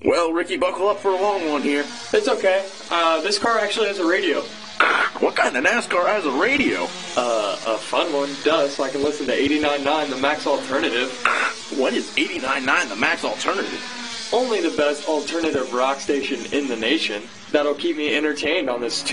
Well, Ricky, buckle up for a long one here. It's okay. This car actually has a radio. What kind of NASCAR has a radio? A fun one, so I can listen to 89.9, the Max Alternative. What is 89.9, the Max Alternative? Only the best alternative rock station in the nation. That'll keep me entertained on this